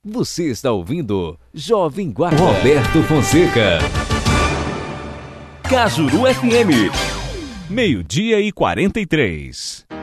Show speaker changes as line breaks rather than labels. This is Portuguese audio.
Você está ouvindo Jovem Guarda. Roberto Fonseca. Cajuru FM. 12:43.